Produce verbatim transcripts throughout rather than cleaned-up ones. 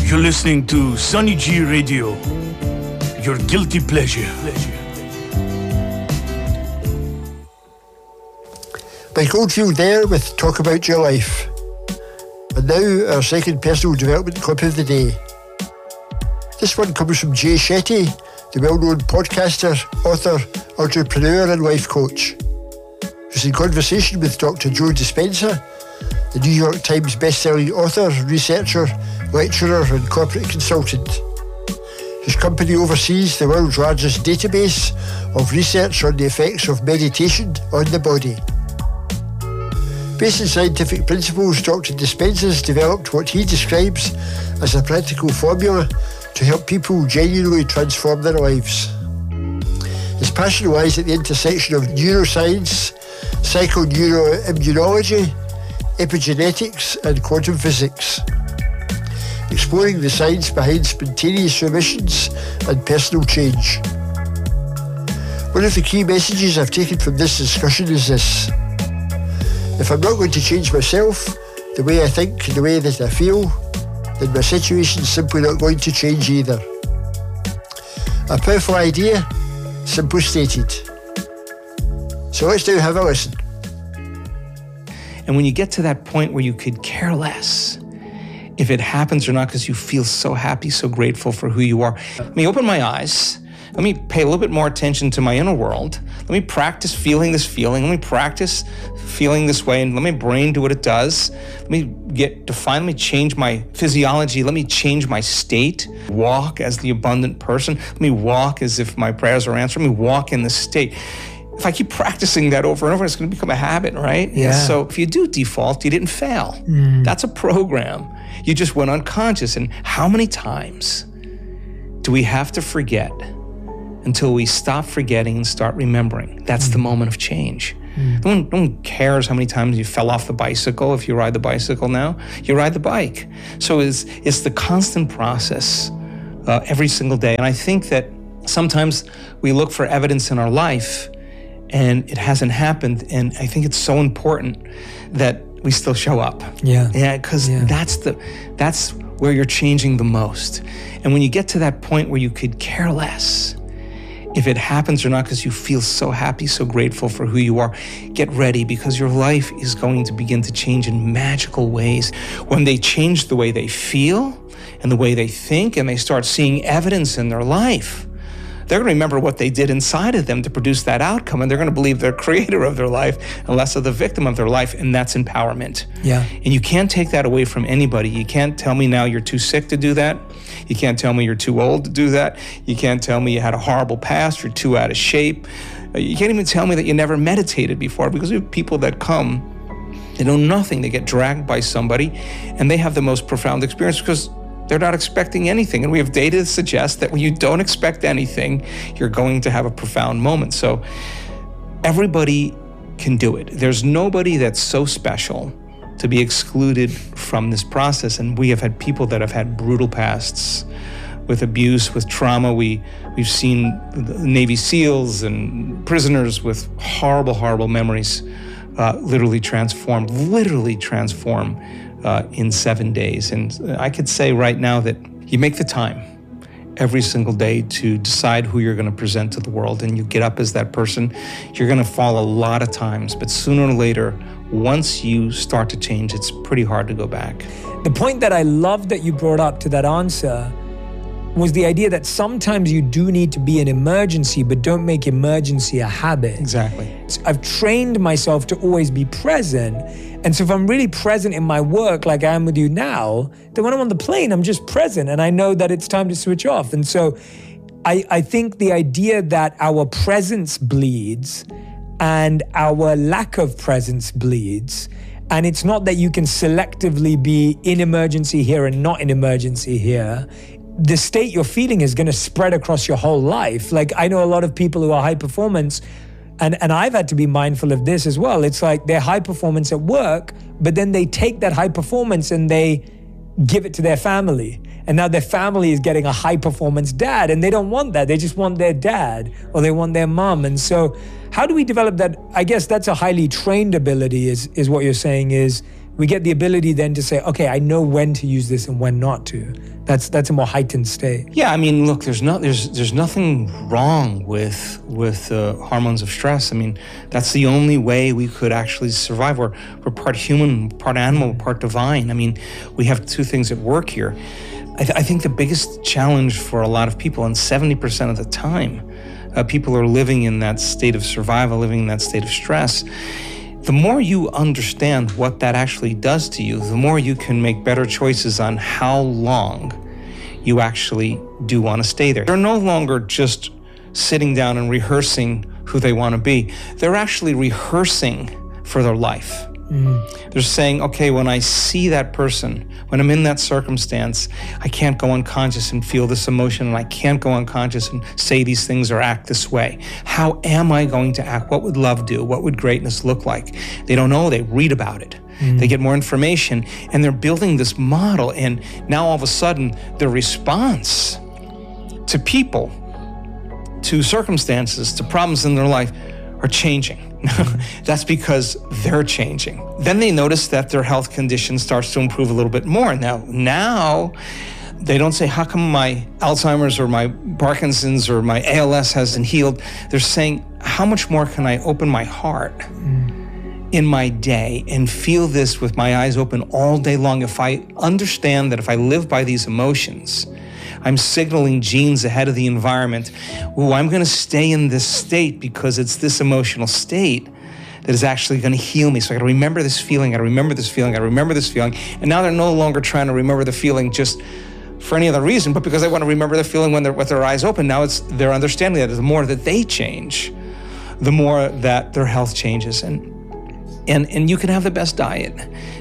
You're listening to Sunny G Radio, your guilty pleasure. Mike Oldfield there with Talk About Your Life. And now our second personal development clip of the day. This one comes from Jay Shetty, the well-known podcaster, author, entrepreneur and life coach. Who's in conversation with Doctor Joe Dispenza, the New York Times best-selling author, researcher, lecturer and corporate consultant. His company oversees the world's largest database of research on the effects of meditation on the body. Based on scientific principles, Doctor Dispenza's developed what he describes as a practical formula to help people genuinely transform their lives. His passion lies at the intersection of neuroscience, psychoneuroimmunology, epigenetics and quantum physics, exploring the science behind spontaneous remissions and personal change. One of the key messages I've taken from this discussion is this: if I'm not going to change myself, the way I think, the way that I feel, then my situation's simply not going to change either. A powerful idea, simply stated. So let's now have a listen. And when you get to that point where you could care less if it happens or not because you feel so happy, so grateful for who you are. Let me open my eyes. Let me pay a little bit more attention to my inner world. Let me practice feeling this feeling. Let me practice feeling this way and let my brain do what it does. Let me get to finally change my physiology. Let me change my state. Walk as the abundant person. Let me walk as if my prayers are answered. Let me walk in this state. If I keep practicing that over and over, it's going to become a habit, right? Yeah. And so if you do default, you didn't fail. Mm. That's a program. You just went unconscious. And how many times do we have to forget until we stop forgetting and start remembering? That's mm. the moment of change. Mm. No one, no one cares how many times you fell off the bicycle. If you ride the bicycle now, you ride the bike. So it's, it's the constant process uh, every single day. And I think that sometimes we look for evidence in our life and it hasn't happened. And I think it's so important that we still show up. Yeah. Yeah, because yeah. that's the that's where you're changing the most. And when you get to that point where you could care less if it happens or not because you feel so happy, so grateful for who you are, get ready because your life is going to begin to change in magical ways. When they change the way they feel and the way they think and they start seeing evidence in their life, they're going to remember what they did inside of them to produce that outcome, and they're going to believe they're creator of their life and less of the victim of their life, and that's empowerment. Yeah. And you can't take that away from anybody. You can't tell me now you're too sick to do that. You can't tell me you're too old to do that. You can't tell me you had a horrible past, you're too out of shape. You can't even tell me that you never meditated before, because we have people that come, they know nothing, they get dragged by somebody, and they have the most profound experience because they're not expecting anything. And we have data that suggests that when you don't expect anything, you're going to have a profound moment. So everybody can do it. There's nobody that's so special to be excluded from this process. And we have had people that have had brutal pasts with abuse, with trauma. We, we've seen Navy SEALs and prisoners with horrible, horrible memories uh, literally transform, literally transform Uh, in seven days. And I could say right now that you make the time every single day to decide who you're going to present to the world, and you get up as that person. You're going to fall a lot of times, but sooner or later, once you start to change, it's pretty hard to go back. The point that I love that you brought up to that answer was the idea that sometimes you do need to be an emergency, but don't make emergency a habit. Exactly. So I've trained myself to always be present. And so if I'm really present in my work like I am with you now, then when I'm on the plane, I'm just present and I know that it's time to switch off. And so I, I think the idea that our presence bleeds and our lack of presence bleeds, and it's not that you can selectively be in emergency here and not in emergency here. The state you're feeling is going to spread across your whole life. Like, I know a lot of people who are high performance, and, and I've had to be mindful of this as well. It's like they're high performance at work, but then they take that high performance and they give it to their family. And now their family is getting a high performance dad, and they don't want that. They just want their dad, or they want their mom. And so how do we develop that? I guess that's a highly trained ability, is, is what you're saying, is we get the ability then to say, okay, I know when to use this and when not to. That's that's a more heightened state. Yeah, I mean, look, there's no, there's there's nothing wrong with with uh, hormones of stress. I mean, that's the only way we could actually survive. We're we're part human, part animal, part divine. I mean, we have two things at work here. I, th- I think the biggest challenge for a lot of people, and seventy percent of the time, uh, people are living in that state of survival, living in that state of stress. The more you understand what that actually does to you, the more you can make better choices on how long you actually do want to stay there. They're no longer just sitting down and rehearsing who they want to be. They're actually rehearsing for their life. Mm. They're saying, okay, when I see that person, when I'm in that circumstance, I can't go unconscious and feel this emotion, and I can't go unconscious and say these things or act this way. How am I going to act? What would love do? What would greatness look like? They don't know, they read about it. Mm. They get more information, and they're building this model, and now all of a sudden, their response to people, to circumstances, to problems in their life are changing. That's because they're changing. Then they notice that their health condition starts to improve a little bit more. Now, now they don't say, how come my Alzheimer's or my Parkinson's or my A L S hasn't healed? They're saying, how much more can I open my heart mm. in my day and feel this with my eyes open all day long? If I understand that if I live by these emotions, I'm signaling genes ahead of the environment. Oh, I'm going to stay in this state because it's this emotional state that is actually going to heal me. So I got to remember this feeling. I got to remember this feeling. I got to remember this feeling. And now they're no longer trying to remember the feeling just for any other reason, but because they want to remember the feeling when they're with their eyes open. Now it's they're understanding that the more that they change, the more that their health changes. And and and you can have the best diet,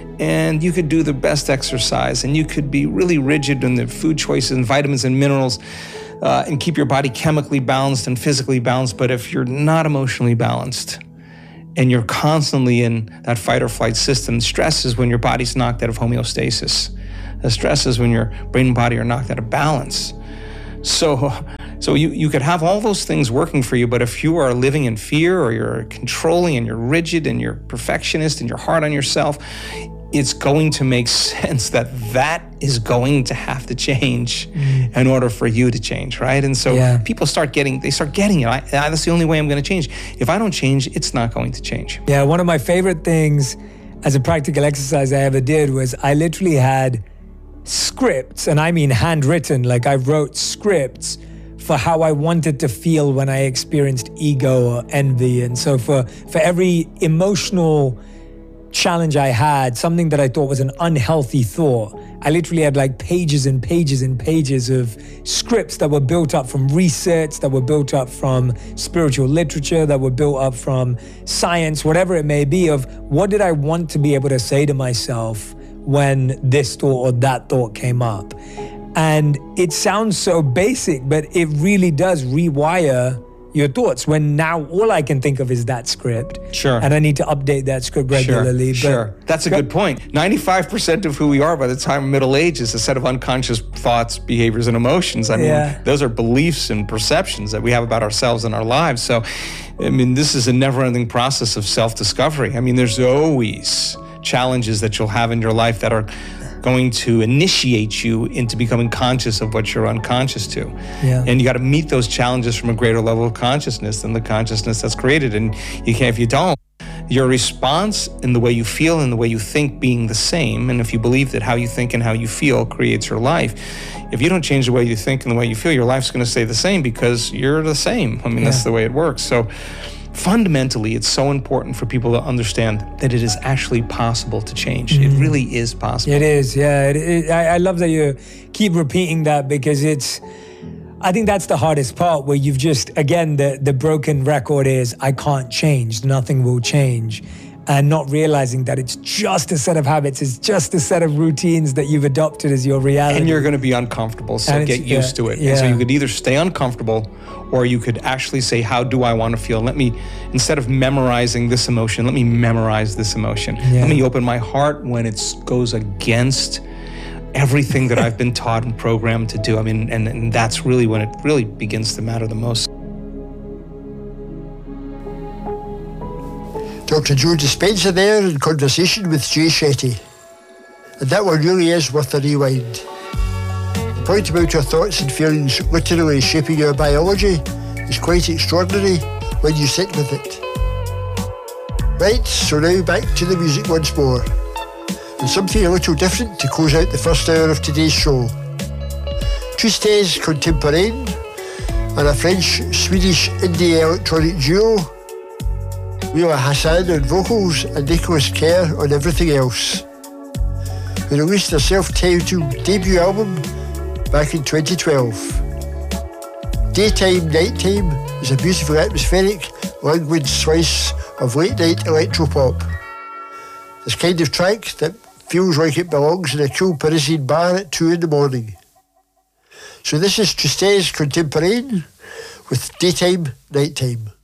and you could do the best exercise, and you could be really rigid in the food choices and vitamins and minerals, uh, and keep your body chemically balanced and physically balanced. But if you're not emotionally balanced and you're constantly in that fight or flight system, stress is when your body's knocked out of homeostasis. The stress is when your brain and body are knocked out of balance. So, so you, you could have all those things working for you, but if you are living in fear, or you're controlling and you're rigid and you're perfectionist and you're hard on yourself, it's going to make sense that that is going to have to change mm. in order for you to change, right? And so yeah. people start getting, they start getting it. I, that's the only way I'm going to change. If I don't change, it's not going to change. Yeah, one of my favorite things as a practical exercise I ever did was I literally had scripts, and I mean handwritten, like I wrote scripts for how I wanted to feel when I experienced ego or envy. And so for, for every emotional challenge I had, something that I thought was an unhealthy thought, I literally had like pages and pages and pages of scripts that were built up from research, that were built up from spiritual literature, that were built up from science, whatever it may be, of what did I want to be able to say to myself when this thought or that thought came up. And it sounds so basic, but it really does rewire your thoughts when now all I can think of is that script. Sure. And I need to update that script regularly. Sure, sure. That's a good point. ninety-five percent of who we are by the time of middle age is a set of unconscious thoughts, behaviors, and emotions. I mean, yeah. those are beliefs and perceptions that we have about ourselves and our lives. So, I mean, this is a never-ending process of self-discovery. I mean, there's always challenges that you'll have in your life that are going to initiate you into becoming conscious of what you're unconscious to. Yeah. And you got to meet those challenges from a greater level of consciousness than the consciousness that's created. And you can't, if you don't, your response in the way you feel and the way you think being the same, and if you believe that how you think and how you feel creates your life, if you don't change the way you think and the way you feel, your life's going to stay the same because you're the same. I mean, yeah. that's the way it works. So fundamentally, it's so important for people to understand that it is actually possible to change. Mm. It really is possible. It is, yeah. It, it, I, I love that you keep repeating that, because it's, I think that's the hardest part, where you've just, again, the, the broken record is, I can't change, nothing will change. And not realizing that it's just a set of habits, it's just a set of routines that you've adopted as your reality. And you're going to be uncomfortable, so get used yeah, to it. Yeah. And so you could either stay uncomfortable, or you could actually say, how do I want to feel? Let me, instead of memorizing this emotion, let me memorize this emotion. Yeah. Let me open my heart when it goes against everything that I've been taught and programmed to do. I mean, and, and that's really when it really begins to matter the most. Doctor Joe Dispenza there in conversation with Jay Shetty. And that one really is worth a rewind. The point about our thoughts and feelings literally shaping our biology is quite extraordinary when you sit with it. Right, so now back to the music once more, and something a little different to close out the first hour of today's show. Tristesse Contemporaine and a French-Swedish indie electronic duo, Willa Hassan on vocals and Nicholas Kerr on everything else, who released their self-titled debut album back in twenty twelve. Daytime, Nighttime is a beautiful atmospheric, languid slice of late-night electropop. This kind of track that feels like it belongs in a cool Parisian bar at two in the morning. So this is Tristesse Contemporaine with Daytime, Nighttime.